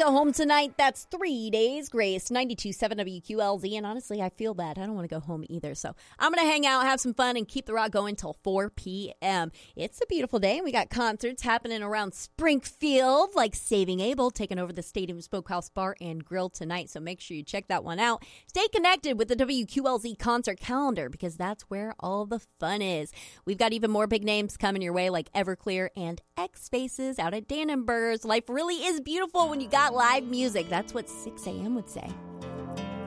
go home tonight. That's 3 days grace, 92.7 WQLZ. And honestly, I feel bad. I don't want to go home either. So I'm going to hang out, have some fun, and keep the rock going till 4 p.m. It's a beautiful day. We got concerts happening around Springfield, like Saving Abel taking over the Stadium Smokehouse Bar and Grill tonight. So make sure you check that one out. Stay connected with the WQLZ concert calendar because that's where all the fun is. We've got even more big names coming your way like Everclear and X Faces out at Dannenberg's. Life really is beautiful when you got live music. That's what 6 a.m. would say.